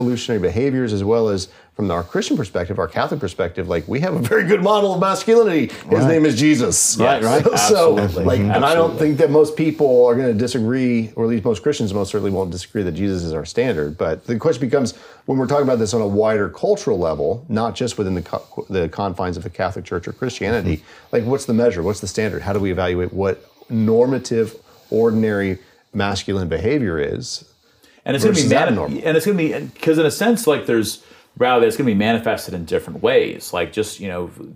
evolutionary behaviors, as well as from our Christian perspective, our Catholic perspective, like we have a very good model of masculinity. His name is Jesus. Right. So, and I don't think that most people are going to disagree, or at least most Christians most certainly won't disagree that Jesus is our standard. But the question becomes, when we're talking about this on a wider cultural level, not just within the confines of the Catholic Church or Christianity, like what's the measure? What's the standard? How do we evaluate what normative, ordinary masculine behavior is? And it's going to be and it's going to be, because in a sense, like it's going to be manifested in different ways. Like just we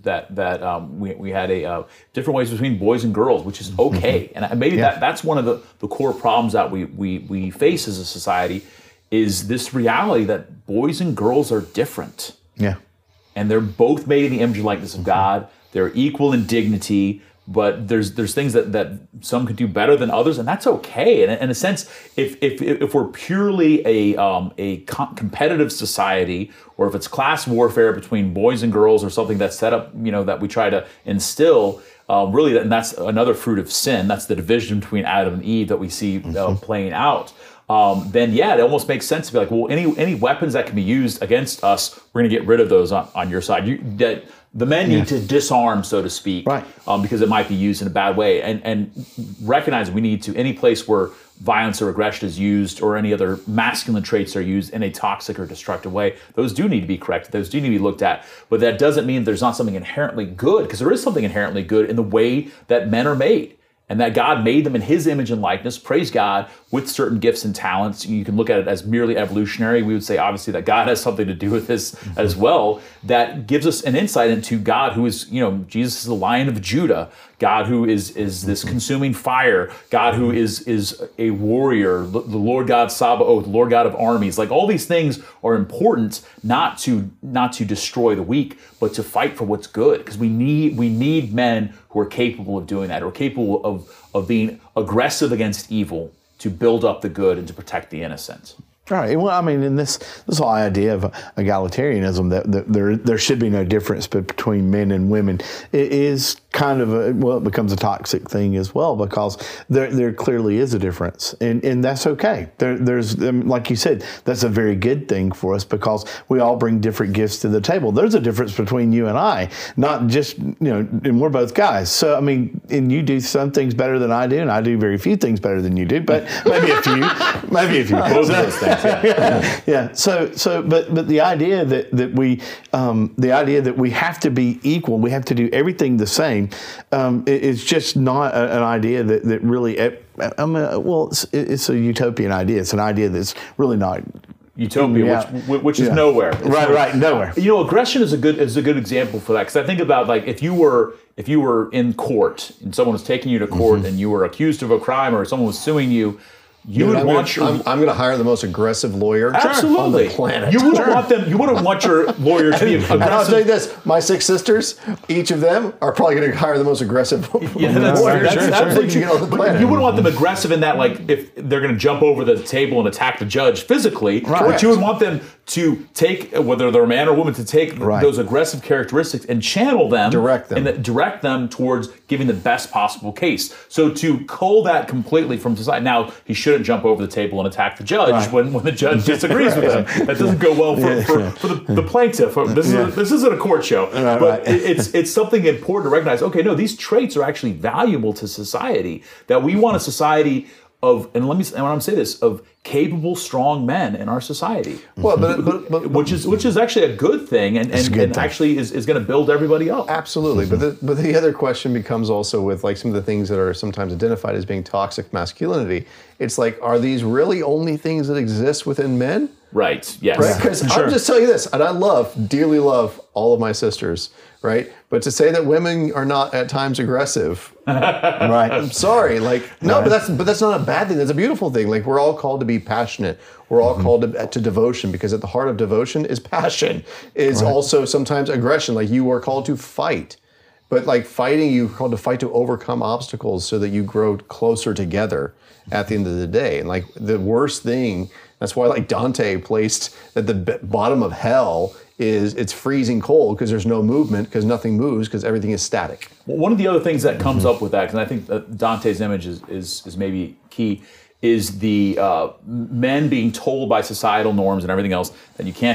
had different ways between boys and girls, which is okay. And maybe that's one of the core problems that we face as a society, is this reality that boys and girls are different. Yeah, and they're both made in the image and likeness of God. They're equal in dignity. But there's things that some could do better than others, and that's okay. And in a sense, if we're purely a competitive society, or if it's class warfare between boys and girls, or something that's set up, that we try to instill, really, and that's another fruit of sin. That's the division between Adam and Eve that we see playing out. Then it almost makes sense to be like, well, any weapons that can be used against us, we're going to get rid of those on your side. The men need to disarm, so to speak, right? Because it might be used in a bad way, and recognize we need to, any place where violence or aggression is used, or any other masculine traits are used in a toxic or destructive way, those do need to be corrected. Those do need to be looked at. But that doesn't mean there's not something inherently good, because there is something inherently good in the way that men are made. And that God made them in His image and likeness, praise God, with certain gifts and talents. You can look at it as merely evolutionary. We would say, obviously, that God has something to do with this as well. That gives us an insight into God, who is, Jesus is the Lion of Judah. God who is this consuming fire. God who is a warrior. The Lord God Sabaoth, the Lord God of armies. Like, all these things are important, not to destroy the weak, but to fight for what's good. Because we need men who are capable of doing that, or capable of being aggressive against evil to build up the good and to protect the innocent. Right. Well, I mean, in this whole idea of egalitarianism, that there should be no difference between men and women, it is kind of it becomes a toxic thing as well, because there clearly is a difference, and that's okay. There's like you said, that's a very good thing for us, because we all bring different gifts to the table. There's a difference between you and I, not just and we're both guys. So I mean, and you do some things better than I do, and I do very few things better than you do, but maybe a few, Both of those things. Yeah. So, but the idea that we have to be equal, we have to do everything the same, is just not an idea that really. It's a utopian idea. It's an idea that's really not. Utopia, which is nowhere. Right, nowhere. Aggression is a good example for that, because I think about, like, if you were in court and someone was taking you to court and you were accused of a crime, or someone was suing you. I'm going to hire the most aggressive lawyer on the planet. You wouldn't want your lawyer to be aggressive. And I'll tell you this: my 6 sisters, each of them are probably going to hire the most aggressive lawyers. But you wouldn't want them aggressive in that, like, if they're going to jump over the table and attack the judge physically. Right. But you would want them to take, whether they're a man or woman, to take those aggressive characteristics and channel them, direct them towards giving the best possible case. So to cull that completely from society. Now, he shouldn't jump over the table and attack the judge when the judge disagrees with him. That doesn't go well for the plaintiff. This isn't a court show, but it's something important to recognize. Okay, no, these traits are actually valuable to society. That we want a society of, and when I'm saying this, of capable, strong men in our society. Well, but which is actually a good thing, and actually is going to build everybody up. Absolutely. But the other question becomes also with, like, some of the things that are sometimes identified as being toxic masculinity. It's like, are these really only things that exist within men? Right. Yes. Right. Because I'll just tell you this, and I dearly love all of my sisters. Right. But to say that women are not at times aggressive, right? I'm sorry. Like, no, but that's not a bad thing. That's a beautiful thing. Like, we're all called to be passionate. We're all called to devotion, because at the heart of devotion is passion, is also sometimes aggression. Like, you are called to fight. But like fighting, you're called to fight to overcome obstacles so that you grow closer together at the end of the day. And like the worst thing, that's why like Dante placed at the bottom of hell is it's freezing cold, because there's no movement, because nothing moves, because everything is static. Well, one of the other things that comes up with that, because I think that Dante's image is maybe key, is the men being told by societal norms and everything else that you can't